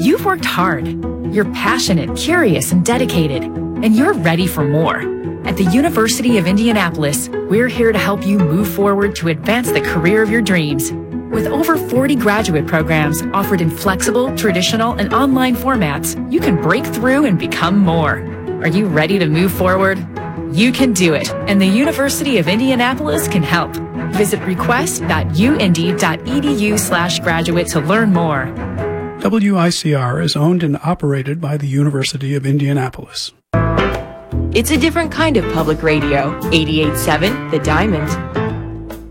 You've worked hard. You're passionate, curious, and dedicated, and you're ready for more. At the University of Indianapolis, we're here to help you move forward to advance the career of your dreams. With over 40 graduate programs offered in flexible, traditional, and online formats, you can break through and become more. Are you ready to move forward? You can do it, and the University of Indianapolis can help. Visit request.uindy.edu/graduate to learn more. WICR is owned and operated by the University of Indianapolis. It's a different kind of public radio. 88.7 The Diamond.